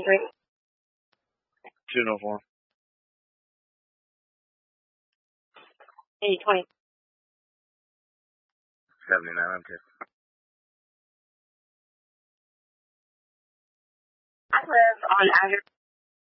23. 204. 8020. 79 on 2. I live on Azure.